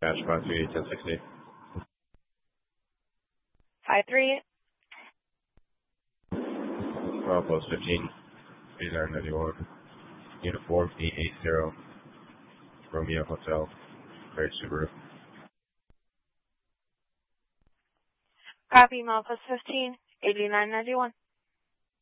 Cash 538 1060. 53. Bravo 15 8991. Uniform E80 Romeo Hotel. Great Subaru. Copy, Malphus 15 8991.